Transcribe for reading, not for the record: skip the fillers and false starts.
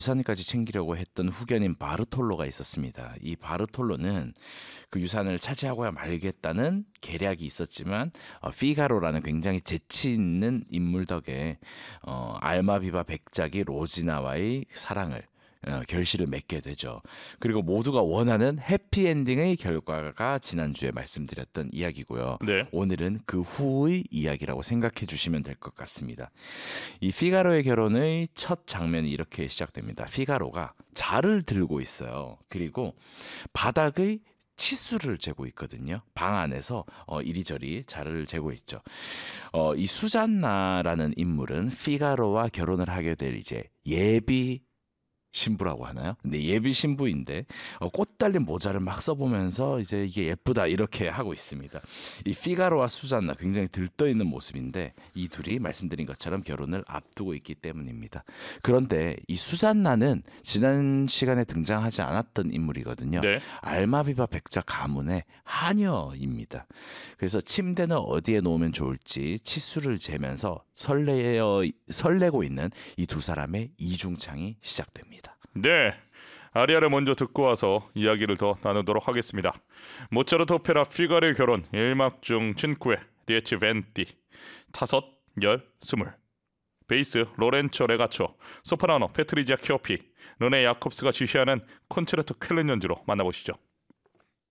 유산까지 챙기려고 했던 후견인 바르톨로가 있었습니다. 이 바르톨로는 그 유산을 차지하고야 말겠다는 계략이 있었지만 피가로라는 굉장히 재치 있는 인물 덕에 알마비바 백작이 로지나와의 사랑을 결실을 맺게 되죠. 그리고 모두가 원하는 해피엔딩의 결과가 지난주에 말씀드렸던 이야기고요. 네. 오늘은 그 후의 이야기라고 생각해 주시면 될 것 같습니다. 이 피가로의 결혼의 첫 장면이 이렇게 시작됩니다. 피가로가 자를 들고 있어요. 그리고 바닥의 치수를 재고 있거든요. 방 안에서 이리저리 자를 재고 있죠. 이 수잔나라는 인물은 피가로와 결혼을 하게 될 이제 예비 신부라고 하나요? 근데 예비 신부인데 꽃 달린 모자를 막 써보면서 이제 이게 예쁘다 이렇게 하고 있습니다. 이 피가로와 수잔나 굉장히 들떠 있는 모습인데 이 둘이 말씀드린 것처럼 결혼을 앞두고 있기 때문입니다. 그런데 이 수잔나는 지난 시간에 등장하지 않았던 인물이거든요. 네. 알마비바 백작 가문의 하녀입니다. 그래서 침대는 어디에 놓으면 좋을지 치수를 재면서 설레고 있는 이 두 사람의 이중창이 시작됩니다. 네. 아리아를 먼저 듣고 와서 이야기를 더 나누도록 하겠습니다. 모차르트 오페라 피가로의 결혼 1막 중 5 디에치 벤티 타섯 열 스물 베이스 로렌초 레가초 소프라노 페트리지아 키오피 르네 야콥스가 지휘하는 콘체르토 쾰른 연주로 만나보시죠.